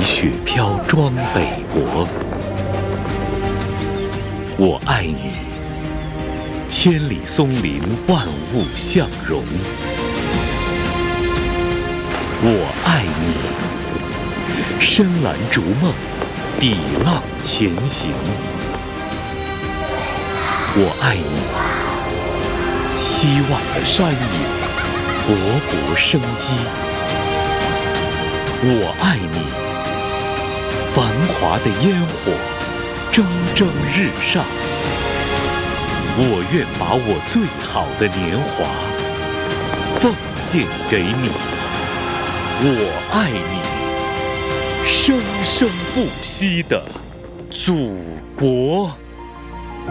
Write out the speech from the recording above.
雪飘装北国。我爱你，千里松林万物相融。我爱你，深蓝逐梦，抵浪前行。我爱你，希望的山野，勃勃生机。我爱你，繁华的烟火，蒸蒸日上。我愿把我最好的年华奉献给你。我爱你，生生不息的祖国。